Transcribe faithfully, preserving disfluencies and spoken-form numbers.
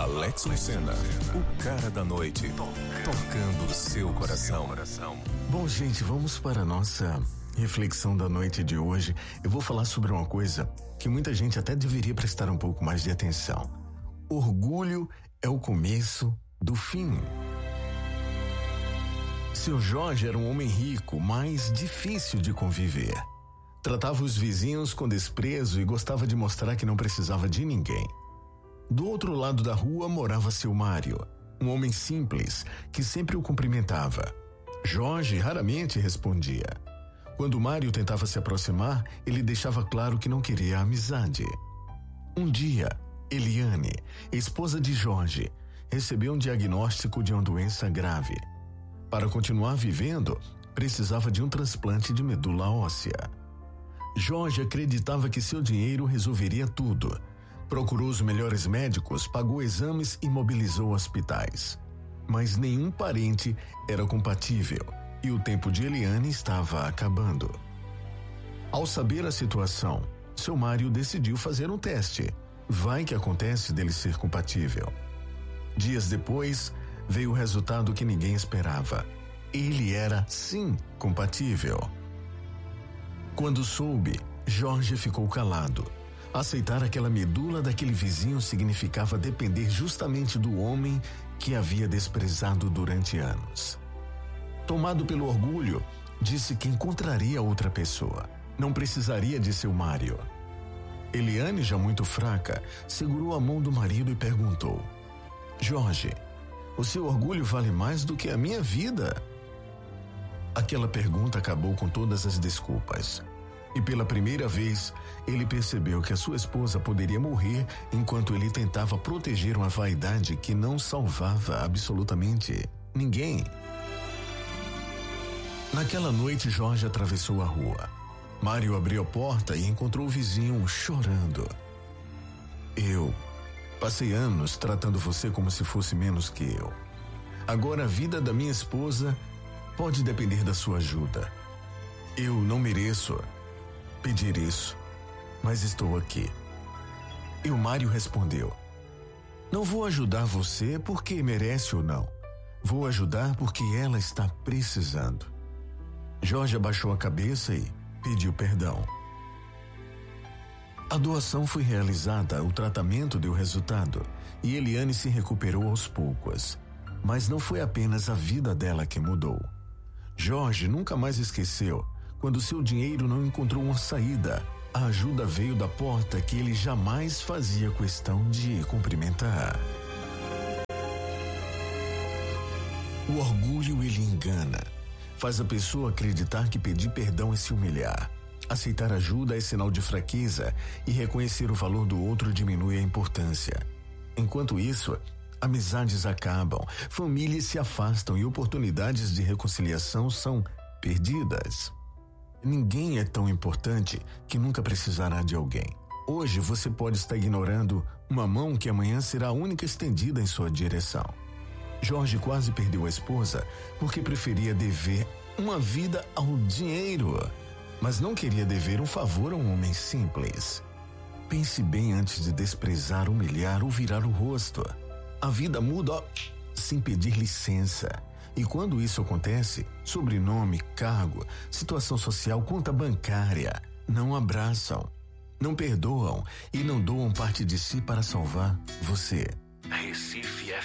Alex Lucena, o cara da noite, tocando o seu coração. Bom, gente, vamos para a nossa reflexão da noite de hoje. Eu vou falar sobre uma coisa que muita gente até deveria prestar um pouco mais de atenção. Orgulho é o começo do fim. Seu Jorge era um homem rico, mas difícil de conviver. Tratava os vizinhos com desprezo e gostava de mostrar que não precisava de ninguém. Do outro lado da rua morava seu Mário, um homem simples que sempre o cumprimentava. Jorge raramente respondia. Quando Mário tentava se aproximar, ele deixava claro que não queria amizade. Um dia, Eliane, esposa de Jorge, recebeu um diagnóstico de uma doença grave. Para continuar vivendo, precisava de um transplante de medula óssea. Jorge acreditava que seu dinheiro resolveria tudo. Procurou os melhores médicos, pagou exames e mobilizou hospitais. Mas nenhum parente era compatível e o tempo de Eliane estava acabando. Ao saber a situação, seu Mário decidiu fazer um teste. Vai que acontece dele ser compatível. Dias depois, veio o resultado que ninguém esperava. Ele era, sim, compatível. Quando soube, Jorge ficou calado. Aceitar aquela medula daquele vizinho significava depender justamente do homem que havia desprezado durante anos. Tomado pelo orgulho, disse que encontraria outra pessoa. Não precisaria de seu Mário. Eliane, já muito fraca, segurou a mão do marido e perguntou: Jorge, o seu orgulho vale mais do que a minha vida? Aquela pergunta acabou com todas as desculpas. E pela primeira vez, ele percebeu que a sua esposa poderia morrer enquanto ele tentava proteger uma vaidade que não salvava absolutamente ninguém. Naquela noite, Jorge atravessou a rua. Mário abriu a porta e encontrou o vizinho chorando. Eu passei anos tratando você como se fosse menos que eu. Agora a vida da minha esposa pode depender da sua ajuda. Eu não mereço pedir isso, mas estou aqui. E o Mário respondeu: não vou ajudar você porque merece ou não. Vou ajudar porque ela está precisando. Jorge abaixou a cabeça e pediu perdão. A doação foi realizada, o tratamento deu resultado e Eliane se recuperou aos poucos. Mas não foi apenas a vida dela que mudou. Jorge nunca mais esqueceu quando seu dinheiro não encontrou uma saída. A ajuda veio da porta que ele jamais fazia questão de cumprimentar. O orgulho, ele engana. Faz a pessoa acreditar que pedir perdão é se humilhar. Aceitar ajuda é sinal de fraqueza e reconhecer o valor do outro diminui a importância. Enquanto isso, amizades acabam, famílias se afastam e oportunidades de reconciliação são perdidas. Ninguém é tão importante que nunca precisará de alguém. Hoje você pode estar ignorando uma mão que amanhã será a única estendida em sua direção. Jorge quase perdeu a esposa porque preferia dever uma vida ao dinheiro, mas não queria dever um favor a um homem simples. Pense bem antes de desprezar, humilhar ou virar o rosto. A vida muda, ó, sem pedir licença. E quando isso acontece, sobrenome, cargo, situação social, conta bancária, não abraçam, não perdoam e não doam parte de si para salvar você. Recife F